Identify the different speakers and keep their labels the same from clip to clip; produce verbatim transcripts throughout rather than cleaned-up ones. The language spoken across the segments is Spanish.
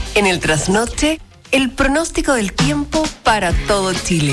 Speaker 1: En el trasnoche, el pronóstico del tiempo para todo Chile.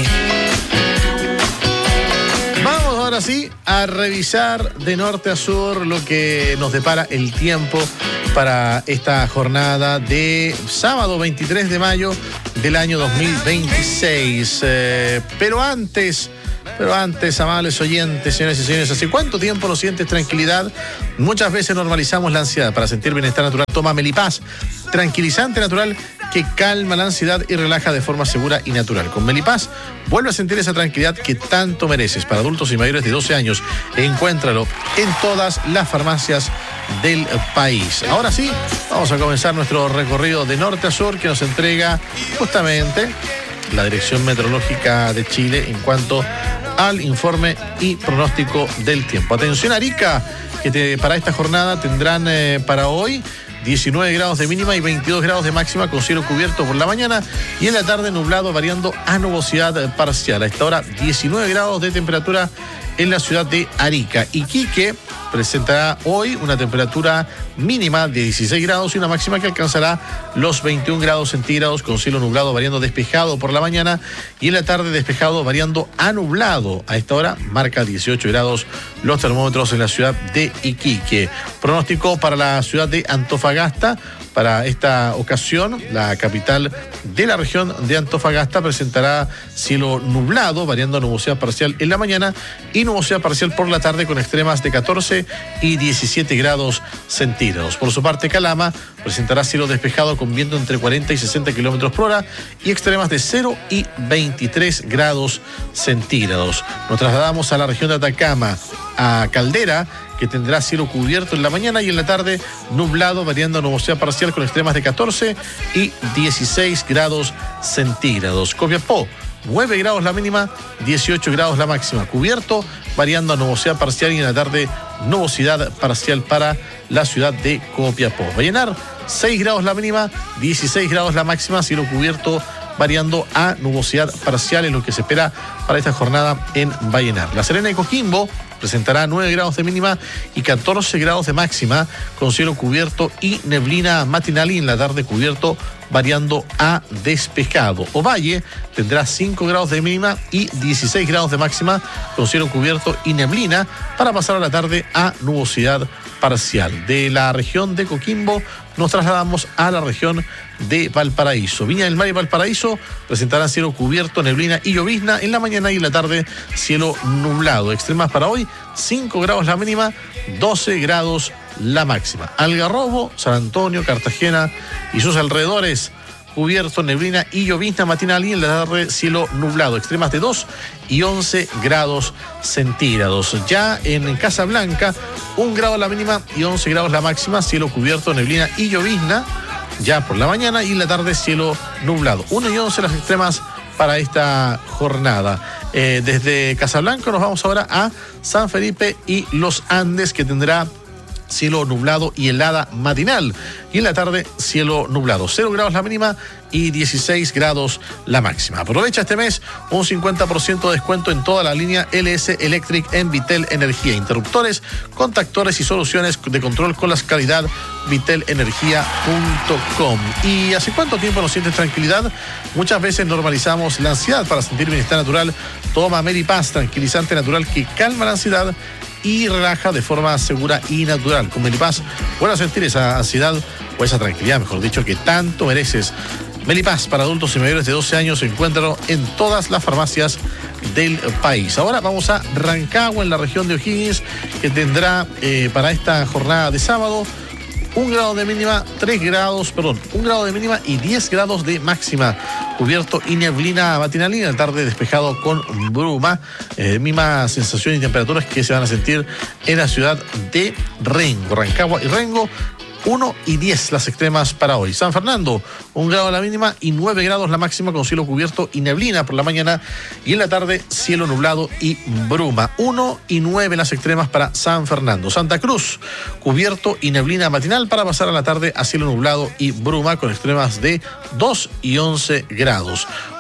Speaker 2: Vamos ahora sí a revisar de norte a sur lo que nos depara el tiempo para esta jornada de sábado veintitrés de mayo del año dos mil veintiséis. Eh, pero antes... Pero antes, amables oyentes, señores y señores, ¿hace cuánto tiempo no sientes tranquilidad? Muchas veces normalizamos la ansiedad. Para sentir bienestar natural, toma Melipaz, tranquilizante natural que calma la ansiedad y relaja de forma segura y natural. Con Melipaz, vuelve a sentir esa tranquilidad que tanto mereces. Para adultos y mayores de doce años, encuéntralo en todas las farmacias del país. Ahora sí, vamos a comenzar nuestro recorrido de norte a sur que nos entrega justamente la Dirección Meteorológica de Chile en cuanto al informe y pronóstico del tiempo. Atención Arica, que te, para esta jornada tendrán eh, para hoy diecinueve grados de mínima y veintidós grados de máxima con cielo cubierto por la mañana y en la tarde nublado variando a nubosidad parcial. A esta hora diecinueve grados de temperatura en la ciudad de Arica. Iquique presentará hoy una temperatura mínima de dieciséis grados y una máxima que alcanzará los veintiún grados centígrados con cielo nublado variando despejado por la mañana y en la tarde despejado variando a nublado. A esta hora marca dieciocho grados los termómetros en la ciudad de Iquique. Pronóstico para la ciudad de Antofagasta. Para esta ocasión, la capital de la región de Antofagasta presentará cielo nublado, variando a nubosidad parcial en la mañana y nubosidad parcial por la tarde con extremas de catorce y diecisiete grados centígrados. Por su parte, Calama presentará cielo despejado con viento entre cuarenta y sesenta kilómetros por hora y extremas de cero y veintitrés grados centígrados. Nos trasladamos a la región de Atacama, a Caldera, que tendrá cielo cubierto en la mañana y en la tarde nublado, variando a nubosidad parcial con extremas de catorce y dieciséis grados centígrados. Copiapó, nueve grados la mínima, dieciocho grados la máxima. Cubierto, variando a nubosidad parcial y en la tarde nubosidad parcial para la ciudad de Copiapó. Vallenar, seis grados la mínima, dieciséis grados la máxima, cielo cubierto, variando a nubosidad parcial en lo que se espera para esta jornada en Vallenar. La Serena y Coquimbo presentará nueve grados de mínima y catorce grados de máxima con cielo cubierto y neblina matinal y en la tarde cubierto variando a despejado. Ovalle tendrá cinco grados de mínima y dieciséis grados de máxima con cielo cubierto y neblina para pasar a la tarde a nubosidad parcial. De la región de Coquimbo nos trasladamos a la región de Valparaíso. Viña del Mar y Valparaíso presentarán cielo cubierto, neblina y llovizna en la mañana y en la tarde cielo nublado. Extremas para hoy, cinco grados la mínima, doce grados la máxima. Algarrobo, San Antonio, Cartagena y sus alrededores, cubierto, neblina y llovizna matinal y en la tarde cielo nublado. Extremas de dos y once grados centígrados. Ya en Casablanca, un grado la mínima y once grados la máxima, cielo cubierto, neblina y llovizna ya por la mañana y en la tarde cielo nublado. uno y once las extremas para esta jornada. Eh, desde Casablanca nos vamos ahora a San Felipe y Los Andes, que tendrá cielo nublado y helada matinal. Y en la tarde, cielo nublado. cero grados la mínima y dieciséis grados la máxima. Aprovecha este mes un cincuenta por ciento de descuento en toda la línea L S Electric en Vitel Energía. Interruptores, contactores y soluciones de control con la calidad vitel energía punto com. ¿Y hace cuánto tiempo nos sientes tranquilidad? Muchas veces normalizamos la ansiedad. Para sentir bienestar natural, toma Melipaz, tranquilizante natural que calma la ansiedad y relaja de forma segura y natural. Con Melipaz, vuelve a sentir esa ansiedad o esa tranquilidad, mejor dicho, que tanto mereces. Melipaz para adultos y mayores de doce años, encuéntralo en todas las farmacias del país. Ahora vamos a Rancagua, en la región de O'Higgins, que tendrá eh, para esta jornada de sábado un grado de mínima, tres grados, perdón, un grado de mínima y diez grados de máxima. Cubierto y neblina matinal y en la tarde despejado con bruma. Eh, misma sensación y temperaturas que se van a sentir en la ciudad de Rengo. Rancagua y Rengo, uno y diez las extremas para hoy. San Fernando, un grado la mínima y nueve grados la máxima con cielo cubierto y neblina por la mañana y en la tarde cielo nublado y bruma. uno y nueve las extremas para San Fernando. Santa Cruz, cubierto y neblina matinal para pasar a la tarde a cielo nublado y bruma con extremas de dos y once grados.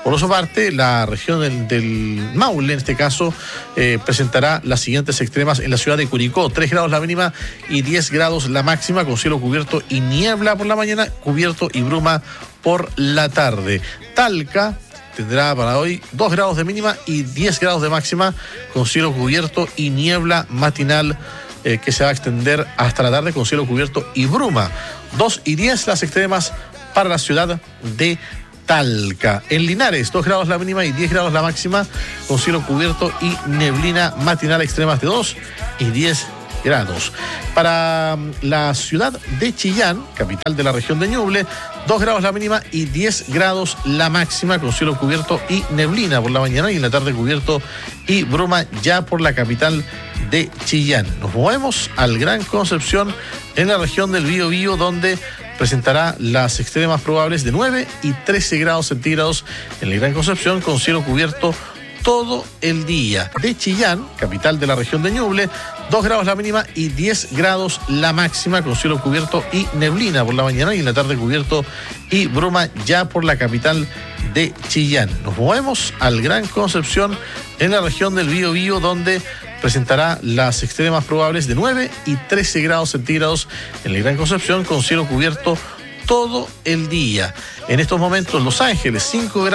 Speaker 2: Por su parte, la región del, del Maule, en este caso, eh, presentará las siguientes extremas en la ciudad de Curicó: tres grados la mínima y diez grados la máxima, con cielo cubierto y niebla por la mañana, cubierto y bruma por la tarde. Talca tendrá para hoy dos grados de mínima y diez grados de máxima, con cielo cubierto y niebla matinal eh, que se va a extender hasta la tarde, con cielo cubierto y bruma. dos y diez las extremas para la ciudad de Talca. En Linares, dos grados la mínima y diez grados la máxima, con cielo cubierto y neblina matinal, extremas de dos y diez grados. Para la ciudad de Chillán, capital de la región de Ñuble, dos grados la mínima y diez grados la máxima, con cielo cubierto y neblina por la mañana, y en la tarde cubierto y bruma ya por la capital de Chillán. Nos movemos al Gran Concepción, en la región del Biobío, donde presentará las extremas probables de nueve y trece grados centígrados en el Gran Concepción, con cielo cubierto todo el día. De Chillán, capital de la región de Ñuble, dos grados la mínima y diez grados la máxima, con cielo cubierto y neblina por la mañana, y en la tarde cubierto y bruma ya por la capital de Chillán. Nos movemos al Gran Concepción, en la región del Biobío, donde presentará las extremas probables de nueve y trece grados centígrados en el Gran Concepción, con cielo cubierto todo el día. En estos momentos, Los Ángeles, cinco grados.